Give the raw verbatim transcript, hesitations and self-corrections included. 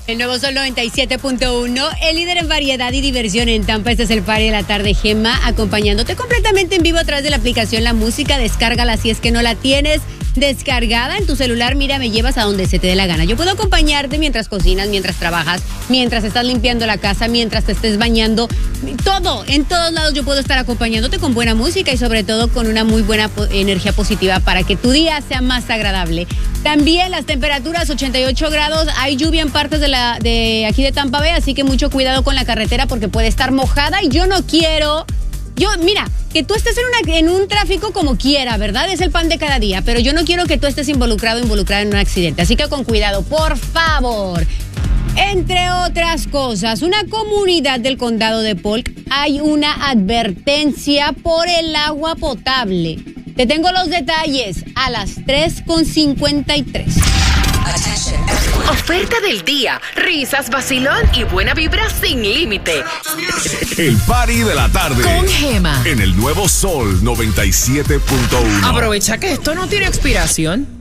El nuevo Sol noventa y siete punto uno, el líder en variedad y diversión en Tampa. Este es el Party de la Tarde, Gemma, acompañándote completamente en vivo a través de la aplicación La Música. Descárgala si es que no la tienes descargada en tu celular. Mira, me llevas a donde se te dé la gana. Yo puedo acompañarte mientras cocinas, mientras trabajas, mientras estás limpiando la casa, mientras te estés bañando. Todo, en todos lados yo puedo estar acompañándote con buena música y sobre todo con una muy buena po- energía positiva para que tu día sea más agradable. También las temperaturas ochenta y ocho grados, hay lluvia en partes de, la, de aquí de Tampa Bay, así que mucho cuidado con la carretera porque puede estar mojada y yo no quiero... Yo, mira, que tú estés en, una, en un tráfico como quiera, ¿verdad? Es el pan de cada día, pero yo no quiero que tú estés involucrado, involucrada en un accidente. Así que con cuidado, por favor. Entre otras cosas, una comunidad del condado de Polk hay una advertencia por el agua potable. Te tengo los detalles a las tres con cincuenta y tres. Oferta del día, risas, vacilón y buena vibra sin límite. El Party de la Tarde. Con Gemma. En el nuevo Sol noventa y siete punto uno. Aprovecha que esto no tiene expiración.